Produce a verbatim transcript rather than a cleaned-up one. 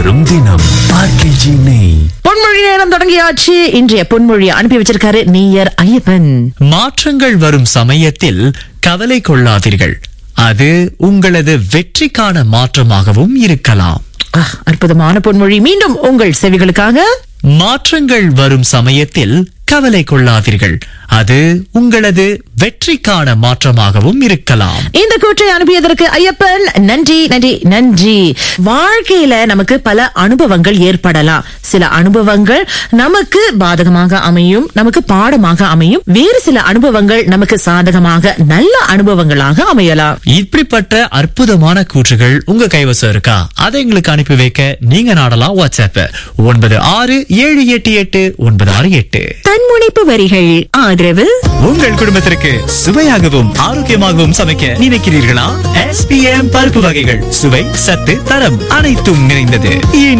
வரும் தினம் ஆர்கேஜி நெய். பொன்மொழி நேரம் தொடங்கியாச்சு. இன்றைய பொன்மொழியை அனுப்பி வச்சிருக்காரு நீயர் ஐயப்பன். மாற்றங்கள் வரும் சமயத்தில் கவலை கொள்ளாதீர்கள், அது உங்களது வெற்றிக்கான மாற்றமாகவும் இருக்கலாம். ஆஹ், அற்புதமான பொன்மொழி. மீண்டும் உங்கள் செவிகளுக்காக. மாற்றங்கள் வரும் சமயத்தில் கவலை கொள்ளாதீர்கள், அது உங்களது வெற்றிக்கான மாற்றமாகவும் இருக்கலாம். இந்த கூற்றை அனுப்பியதற்கு ஐயப்பன் நன்றி நன்றி நன்றி. வாழ்க்கையில நமக்கு பல அனுபவங்கள் ஏற்படலாம். சில அனுபவங்கள் நமக்கு பாதகமாக அமையும், நமக்கு பாடமாக அமையும். வேறு சில அனுபவங்கள் நமக்கு சாதகமாக நல்ல அனுபவங்களாக அமையலாம். இப்படிப்பட்ட அற்புதமான கூற்றுகள் உங்க கைவசம் இருக்கா? அதை எங்களுக்கு அனுப்பி வைக்க நீங்க நாடலாம் வாட்ஸ்அப் ஒன்பது ஆறு ஏழு எட்டு எட்டு ஒன்பது ஆறு எட்டு. தன்முனைப்பு வரிகள் ஆதரவு. உங்கள் குடும்பத்திற்கு சுவையாகவும் ஆரோக்கியமாகவும் சமைக்க நினைக்கிறீர்களா? எஸ் பி எம் பருப்பு வகைகள், சுவை, சத்து, தரம் அனைத்தும் நிறைந்தது.